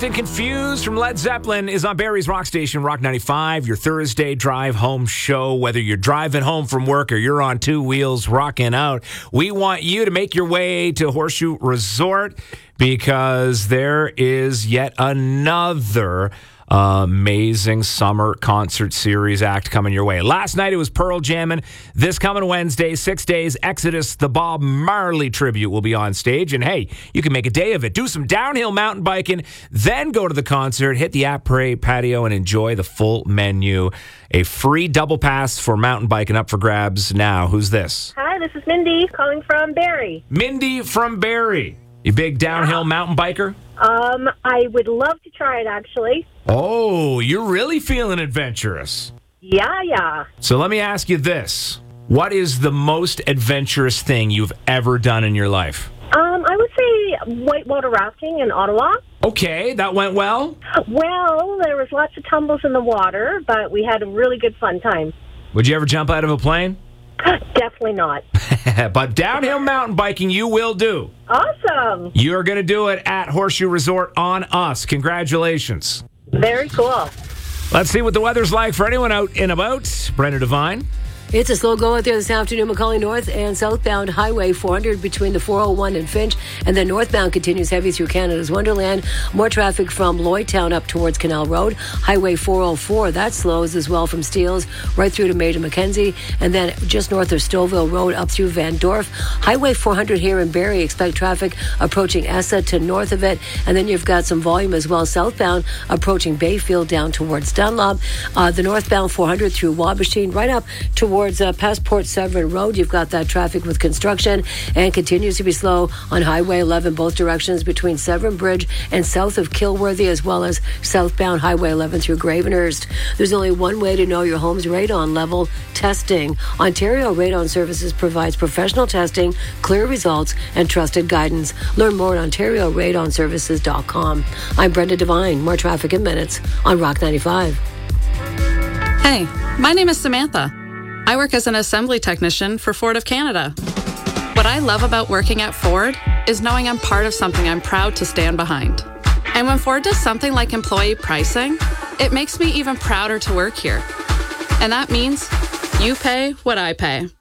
and Confused from Led Zeppelin is on Barrie's Rock Station, Rock 95, your Thursday drive home show. Whether you're driving home from work or you're on two wheels rocking out, we want you to make your way to Horseshoe Resort because there is yet another amazing summer concert series act coming your way. Last night it was Pearl Jammin'. This coming Wednesday, 6 days, Exodus, the Bob Marley tribute will be on stage. And hey, you can make a day of it. Do some downhill mountain biking, then go to the concert, hit the après patio, and enjoy the full menu. A free double pass for mountain biking up for grabs now. Who's this? Hi, this is Mindy calling from Barrie. Mindy from Barrie. You big downhill mountain biker? I would love to try it, actually. Oh, you're really feeling adventurous. Yeah. So let me ask you this. What is the most adventurous thing you've ever done in your life? I would say whitewater rafting in Ottawa. Okay, that went well? Well, there was lots of tumbles in the water, but we had a really good fun time. Would you ever jump out of a plane? Definitely not. But downhill mountain biking you will do. Awesome. You're going to do it at Horseshoe Resort on us. Congratulations. Very cool. Let's see what the weather's like for anyone out and about. Brenda Devine. It's a slow go out there this afternoon. Macaulay North and southbound Highway 400 between the 401 and Finch. And then northbound continues heavy through Canada's Wonderland. More traffic from Lloydtown up towards Canal Road. Highway 404, that slows as well from Steeles right through to Major Mackenzie. And then just north of Stouffville Road up through Van Dorf. Highway 400 here in Barrie. Expect traffic approaching Essa to north of it. And then you've got some volume as well southbound approaching Bayfield down towards Dunlop. The northbound 400 through Wabashine right up towards past Port Severn Road. You've got that traffic with construction and continues to be slow on Highway 11 both directions between Severn Bridge and south of Kilworthy, as well as southbound Highway 11 through Gravenhurst. There's only one way to know your home's radon level: testing. Ontario Radon Services provides professional testing, clear results, and trusted guidance. Learn more at OntarioRadonServices.com. I'm Brenda Devine. More traffic in minutes on Rock 95. Hey, my name is Samantha. I work as an assembly technician for Ford of Canada. What I love about working at Ford is knowing I'm part of something I'm proud to stand behind. And when Ford does something like employee pricing, it makes me even prouder to work here. And that means you pay what I pay.